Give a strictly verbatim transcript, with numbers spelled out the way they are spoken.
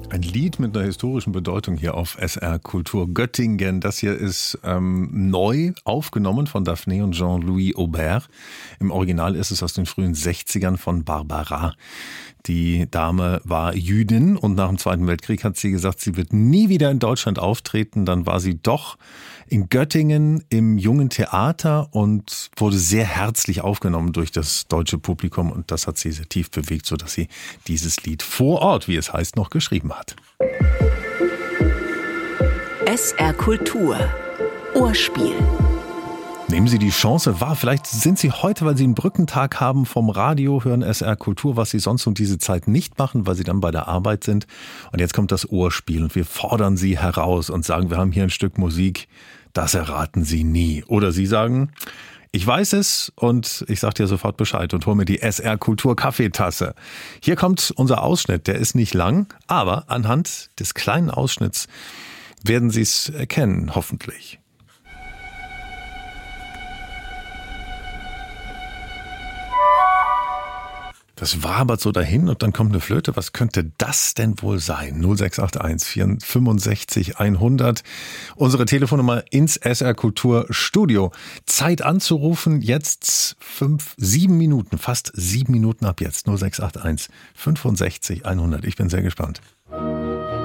Ein Lied mit einer historischen Bedeutung hier auf S R Kultur Göttingen. Das hier ist ähm, neu aufgenommen von Daphné und Jean-Louis Aubert. Im Original ist es aus den frühen sechzigern von Barbara. Die Dame war Jüdin und nach dem Zweiten Weltkrieg hat sie gesagt, sie wird nie wieder in Deutschland auftreten. Dann war sie doch in Göttingen im Jungen Theater und wurde sehr herzlich aufgenommen durch das deutsche Publikum. Und das hat sie sehr tief bewegt, sodass sie dieses Lied vor Ort, wie es heißt, noch geschrieben hat. S R Kultur Ohrspiel. Nehmen Sie die Chance wahr. Vielleicht sind Sie heute, weil Sie einen Brückentag haben vom Radio, hören S R Kultur, was Sie sonst um diese Zeit nicht machen, weil Sie dann bei der Arbeit sind. Und jetzt kommt das Ohrspiel und wir fordern Sie heraus und sagen, wir haben hier ein Stück Musik, das erraten Sie nie. Oder Sie sagen, ich weiß es und ich sage dir sofort Bescheid und hole mir die S R Kultur Kaffeetasse. Hier kommt unser Ausschnitt, der ist nicht lang, aber anhand des kleinen Ausschnitts werden Sie es erkennen, hoffentlich. Das wabert so dahin und dann kommt eine Flöte. Was könnte das denn wohl sein? null sechs acht eins vier fünf hundert. Unsere Telefonnummer ins S R Kultur Studio. Zeit anzurufen, jetzt fünf, sieben Minuten, fast sieben Minuten ab jetzt. null sechs acht eins fünf hundert. Ich bin sehr gespannt.